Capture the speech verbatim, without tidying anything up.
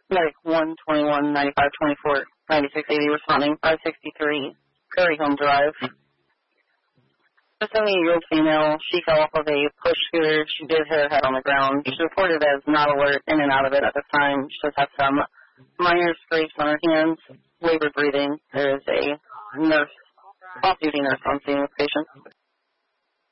Like one twenty-one ninety-five twenty-four ninety-six eighty responding five sixty-three Curry Home Drive. A seventy-year-old female, she fell off of a push scooter. She did hit her head on the ground. She's reported as not alert, in and out of it at the time. She does have some minor scrapes on her hands, labored breathing. There is a nurse, off-duty nurse on scene with patients.